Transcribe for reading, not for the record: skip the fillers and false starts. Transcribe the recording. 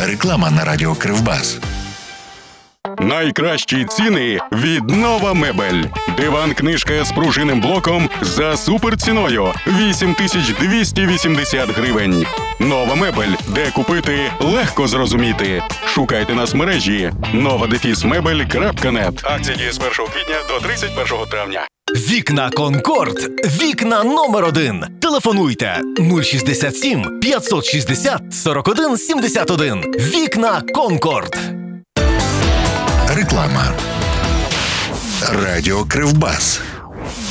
Реклама на радіо Кривбас. Найкращі ціни від Нова Мебель. Диван-книжка з пружинним блоком за суперціною – 8280 гривень. Нова Мебель. Де купити – легко зрозуміти. Шукайте нас в мережі nova-mebel.net. Акція діє з 1 квітня до 31 травня. Вікна Конкорд. Вікна номер 1. Телефонуйте 067 560 41 71. Вікна Конкорд. Реклама. Радіо Кривбас.